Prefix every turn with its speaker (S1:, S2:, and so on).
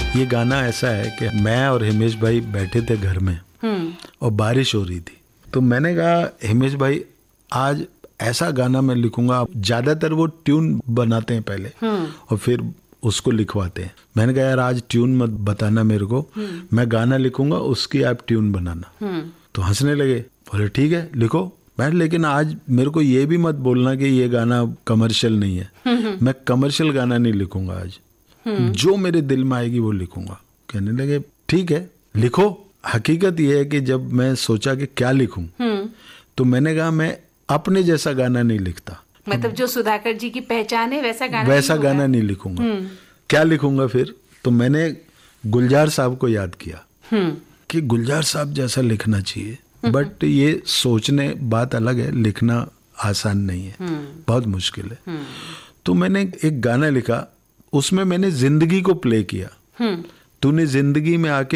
S1: ये गाना ऐसा है कि मैं और हिमेश भाई बैठे थे घर में और बारिश हो रही थी, तो मैंने कहा हिमेश भाई आज ऐसा गाना मैं लिखूंगा। ज्यादातर वो ट्यून बनाते हैं पहले और फिर उसको लिखवाते हैं। मैंने कहा यार आज ट्यून मत बताना मेरे को, मैं गाना लिखूंगा उसकी आप ट्यून बनाना। तो हंसने लगे, बोले ठीक है लिखो। मैं लेकिन आज मेरे को ये भी मत बोलना कि ये गाना कमर्शियल नहीं है। मैं कमर्शियल गाना नहीं लिखूंगा आज, जो मेरे दिल में आएगी वो लिखूंगा। कहने लगे ठीक है लिखो। हकीकत ये है कि जब मैं सोचा कि क्या लिखूं तो मैंने कहा मैं अपने जैसा गाना नहीं लिखता,
S2: मतलब जो सुधाकर जी की पहचान है वैसा गाना नहीं
S1: लिखूंगा। क्या लिखूंगा फिर? तो मैंने गुलजार साहब को याद किया कि गुलजार साहब जैसा लिखना चाहिए। बट ये सोचने बात अलग है, लिखना आसान नहीं है, बहुत मुश्किल है। तो मैंने एक गाना लिखा, उसमें मैंने जिंदगी को प्ले किया। तूने जिंदगी में आके